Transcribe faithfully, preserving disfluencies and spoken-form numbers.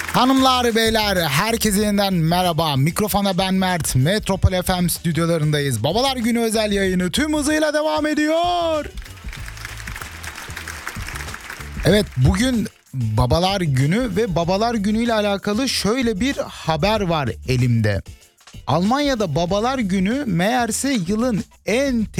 Hanımlar beyler herkese yeniden merhaba. Mikrofona ben Mert. Metropol F M stüdyolarındayız. Babalar Günü özel yayını tüm hızıyla devam ediyor. Evet, bugün Babalar Günü ve Babalar Günü ile alakalı şöyle bir haber var elimde. Almanya'da Babalar Günü meğerse yılın en